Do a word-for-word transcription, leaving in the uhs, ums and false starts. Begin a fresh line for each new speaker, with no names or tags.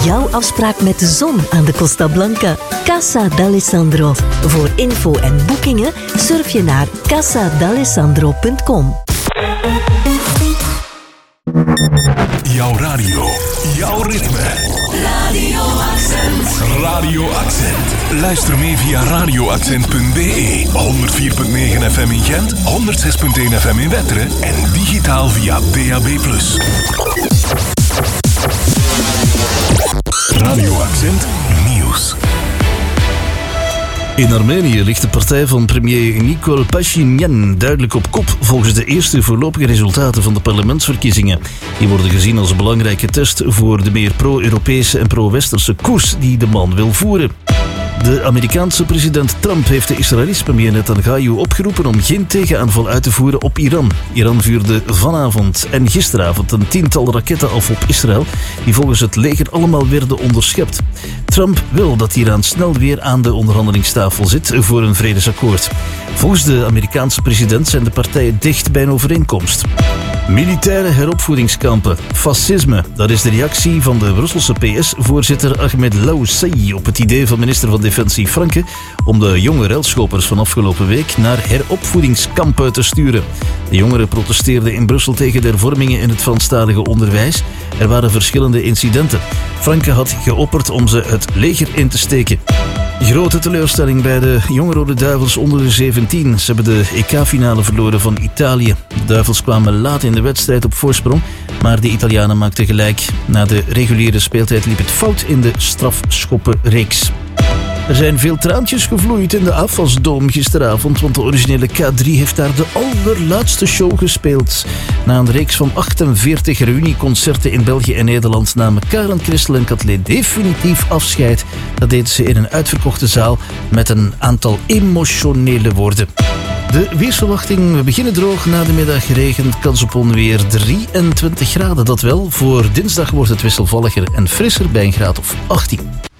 jouw afspraak met de zon aan de Costa Blanca. Casa d'Alessandro. Voor info en boekingen surf je naar casa d'alessandro punt com.
Jouw radio, jouw ritme. Radio Accent. Radio Accent. Luister mee via radio accent punt b e, honderd vier komma negen F M in Gent, honderd zes komma één F M in Wetteren en digitaal via D A B plus. Radio Accent Nieuws.
In Armenië ligt de partij van premier Nikol Pashinyan duidelijk op kop volgens de eerste voorlopige resultaten van de parlementsverkiezingen. Die worden gezien als een belangrijke test voor de meer pro-Europese en pro-Westerse koers die de man wil voeren. De Amerikaanse president Trump heeft de Israëlische premier Netanyahu opgeroepen om geen tegenaanval uit te voeren op Iran. Iran vuurde vanavond en gisteravond een tiental raketten af op Israël, die volgens het leger allemaal werden onderschept. Trump wil dat Iran snel weer aan de onderhandelingstafel zit voor een vredesakkoord. Volgens de Amerikaanse president zijn de partijen dicht bij een overeenkomst. Militaire heropvoedingskampen. Fascisme. Dat is de reactie van de Brusselse P S-voorzitter Ahmed Laoussai op het idee van minister van Defensie Franke om de jonge railschoppers van afgelopen week naar heropvoedingskampen te sturen. De jongeren protesteerden in Brussel tegen de hervormingen in het Franstalige onderwijs. Er waren verschillende incidenten. Franke had geopperd om ze het leger in te steken. Grote teleurstelling bij de jonge Rode Duivels onder de zeventien. Ze hebben de E K-finale verloren van Italië. De Duivels kwamen laat in de wedstrijd op voorsprong, maar de Italianen maakten gelijk. Na de reguliere speeltijd liep het fout in de strafschoppenreeks. Er zijn veel traantjes gevloeid in de Afasdome gisteravond, want de originele K drie heeft daar de allerlaatste show gespeeld. Na een reeks van achtenveertig reunieconcerten in België en Nederland namen Karen, Christel en Kathleen definitief afscheid. Dat deden ze in een uitverkochte zaal met een aantal emotionele woorden. De weersverwachting, we beginnen droog, na de middag regent, kans op onweer drieëntwintig graden. Dat wel, voor dinsdag wordt het wisselvalliger en frisser bij een graad of achttien.